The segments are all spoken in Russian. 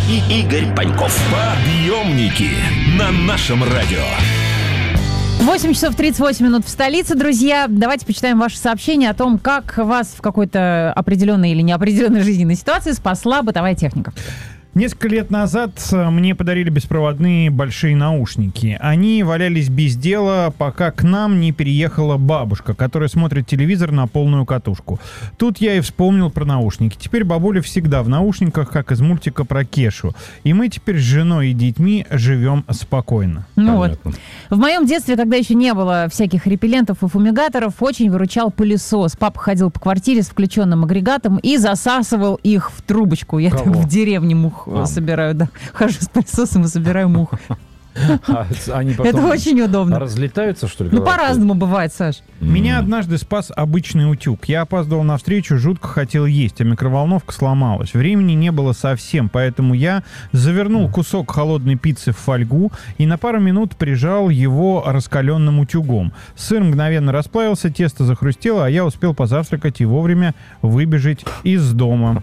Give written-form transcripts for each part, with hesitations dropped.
и Игорь Паньков. Подъемники на нашем радио. 8 часов 38 минут в столице, друзья. Давайте почитаем ваши сообщения о том, как вас в какой-то определенной или неопределенной жизненной ситуации спасла бытовая техника. Несколько лет назад мне подарили беспроводные большие наушники. Они валялись без дела, пока к нам не переехала бабушка, которая смотрит телевизор на полную катушку. Тут я и вспомнил про наушники. Теперь бабуля всегда в наушниках, как из мультика про Кешу. И мы теперь с женой и детьми живем спокойно. Ну вот. В моем детстве, когда еще не было всяких репеллентов и фумигаторов, очень выручал пылесос. Папа ходил по квартире с включенным агрегатом и засасывал их в трубочку. Я так в деревне мух собираю, да. Хожу с пылесосом и собираю мух. Они потом это очень удобно. Разлетаются, что ли? Ну, по-разному бывает, Саш. Меня однажды спас обычный утюг. Я опаздывал на встречу, жутко хотел есть, а микроволновка сломалась. Времени не было совсем, поэтому я завернул кусок холодной пиццы в фольгу и на пару минут прижал его раскаленным утюгом. Сыр мгновенно расплавился, тесто захрустело, а я успел позавтракать и вовремя выбежать из дома.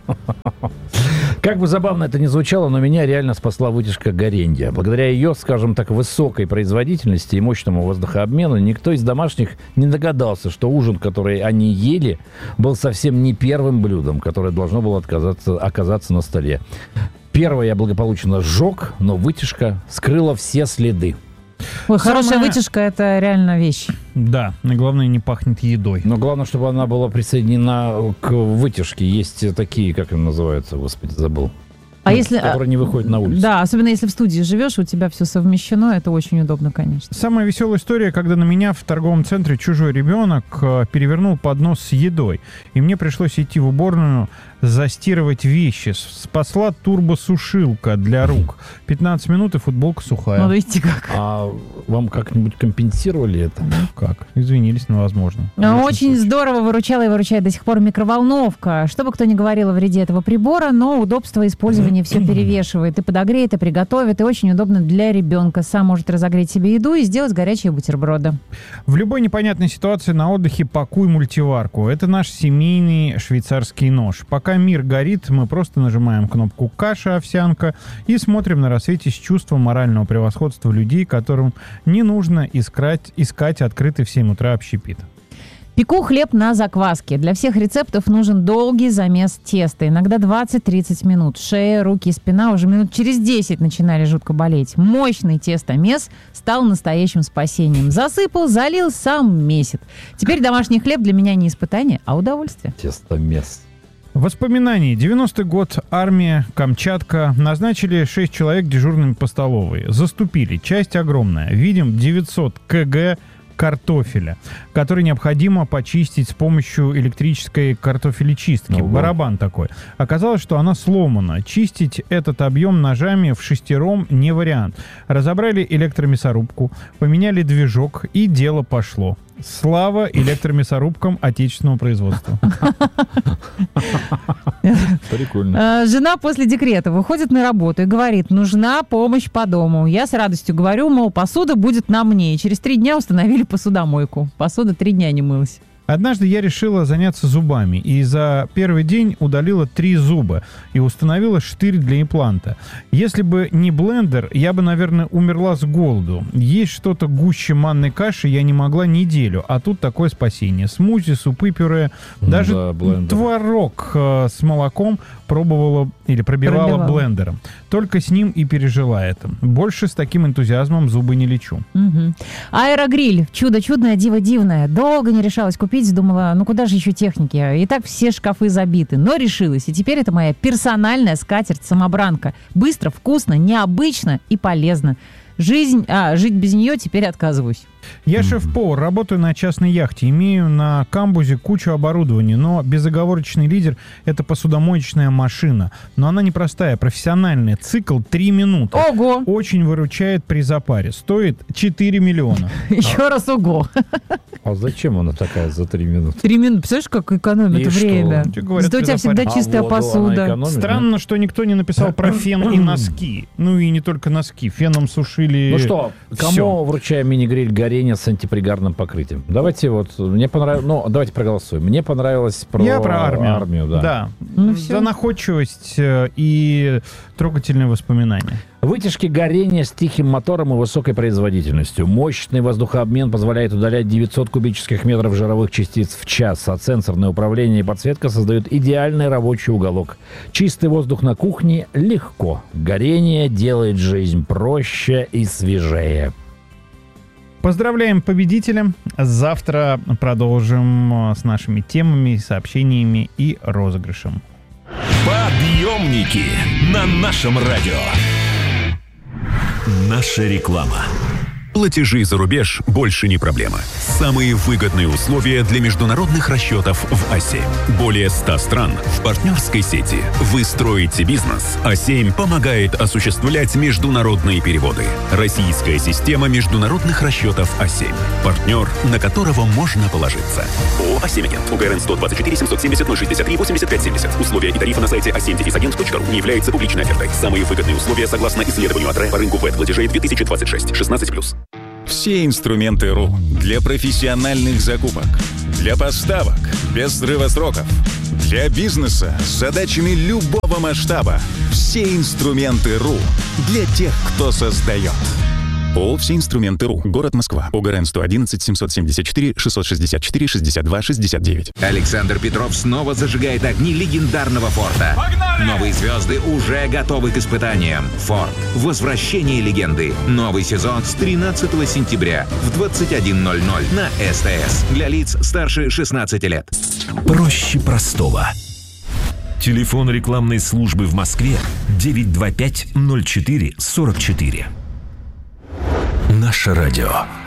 Как бы забавно это ни звучало, но меня реально спасла вытяжка Горенья. Благодаря ее, скажем так, высокой производительности и мощному воздухообмену никто из домашних не догадался, что ужин, который они ели, был совсем не первым блюдом, которое должно было оказаться на столе. Первое я благополучно сжег, но вытяжка скрыла все следы. Ой, хорошая вытяжка — это реально вещь. Да, и главное, не пахнет едой. Но главное, чтобы она была присоединена к вытяжке. Есть такие, как они называются, господи, забыл. Которые не выходят на улицу. Да, особенно если в студии живешь, у тебя все совмещено, это очень удобно, конечно. Самая веселая история, когда на меня в торговом центре чужой ребенок перевернул поднос с едой. И мне пришлось идти в уборную застирывать вещи. Спасла турбосушилка для рук. 15 минут и футболка сухая. Ну, видите как. А вам как-нибудь компенсировали это? Ну, как? Извинились, но возможно. Очень здорово выручала и выручает до сих пор микроволновка. Что бы кто ни говорил о вреде этого прибора, но удобство использования все перевешивает. И подогреет, и приготовит, и очень удобно для ребенка. Сам может разогреть себе еду и сделать горячие бутерброды. В любой непонятной ситуации на отдыхе пакуй мультиварку. Это наш семейный швейцарский нож. Пока мир горит, мы просто нажимаем кнопку «Каша, овсянка» и смотрим на рассвете с чувством морального превосходства людей, которым не нужно искать открытый в 7 утра общепит. Пеку хлеб на закваске. Для всех рецептов нужен долгий замес теста. Иногда 20-30 минут. Шея, руки и спина уже минут через 10 начинали жутко болеть. Мощный тестомес стал настоящим спасением. Засыпал, залил, сам месит. Теперь домашний хлеб для меня не испытание, а удовольствие. Тестомес. Воспоминания. 90-й год. Армия, Камчатка. Назначили 6 человек дежурными по столовой. Заступили. Часть огромная. Видим 900 кг картофеля, который необходимо почистить с помощью электрической картофелечистки. Ого. Барабан такой. Оказалось, что она сломана. Чистить этот объем ножами вшестером не вариант. Разобрали электромясорубку, поменяли движок, и дело пошло. Слава электромясорубкам отечественного производства. Прикольно. Жена после декрета выходит на работу и говорит: нужна помощь по дому. Я с радостью говорю, мол, посуда будет на мне. И через 3 дня установили посудомойку. Посуда 3 дня не мылась. Однажды я решила заняться зубами, и за первый день удалила 3 зуба и установила штырь для импланта. Если бы не блендер, я бы, наверное, умерла с голоду. Есть что-то гуще манной каши я не могла неделю, а тут такое спасение. Смузи, супы, пюре, даже творог с молоком пробовала или пробивала блендером. Только с ним и пережила это. Больше с таким энтузиазмом зубы не лечу. Угу. Аэрогриль. Чудо чудное, диво дивное. Долго не решалась купить, думала, ну куда же еще техники? И так все шкафы забиты. Но решилась. И теперь это моя персональная скатерть-самобранка. Быстро, вкусно, необычно и полезно. Жить без нее теперь отказываюсь. Я шеф-повар, работаю на частной яхте, имею на камбузе кучу оборудования, но безоговорочный лидер — это посудомоечная машина. Но она непростая, профессиональная, цикл 3 минуты. Ого! Очень выручает при запаре, стоит 4 миллиона. Еще раз ого! А зачем она такая за 3 минуты? 3 минуты, представляешь, как экономит время? Зато у тебя всегда чистая посуда. Странно, что никто не написал про фен и носки. Ну и не только носки, феном сушили. решили... Ну что, кому всё. вручаем мини-гриль горения с антипригарным покрытием? Давайте мне понравилось... Ну, давайте проголосуем. Мне понравилось Я про армию. да. Ну, всё. За находчивость и трогательные воспоминания. Вытяжки горения с тихим мотором и высокой производительностью. Мощный воздухообмен позволяет удалять 900 кубических метров жировых частиц в час, а сенсорное управление и подсветка создают идеальный рабочий уголок. Чистый воздух на кухне легко. Горение делает жизнь проще и свежее. Поздравляем победителя. Завтра продолжим с нашими темами, сообщениями и розыгрышем. Подъемники на нашем радио. Наша реклама. Платежи за рубеж больше не проблема. Самые выгодные условия для международных расчетов в А7. Более 100 стран в партнерской сети. Вы строите бизнес. А7 помогает осуществлять международные переводы. Российская система международных расчетов А7. Партнер, на которого можно положиться. ООО «А7 Агент». УГРН 124 770 063 85 70. Условия и тарифы на сайте a7-agent.ru не являются публичной офертой. Самые выгодные условия согласно исследованию АТРЭ по рынку ВЭД-платежей 2026. 16+. Все инструменты РУ для профессиональных закупок, для поставок без срыва сроков, для бизнеса с задачами любого масштаба. Все инструменты РУ для тех, кто создает. ООО «Все инструменты РУ». Город Москва. ОГРН 111 774 664 62 69. Александр Петров снова зажигает огни легендарного Форда. Погнали! Новые звезды уже готовы к испытаниям. Форд. Возвращение легенды. Новый сезон с 13 сентября в 21:00 на СТС. Для лиц старше 16 лет. Проще простого. Телефон рекламной службы в Москве 925 04 44. Наше радио.